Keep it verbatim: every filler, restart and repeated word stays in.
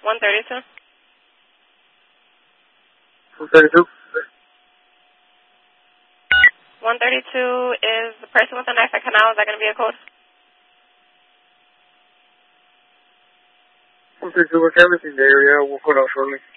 one thirty-two. one thirty-two. one thirty-two is the person with the knife at Canal. Is that going to be a code? one thirty-two, we're canvassing the area. We'll put out shortly.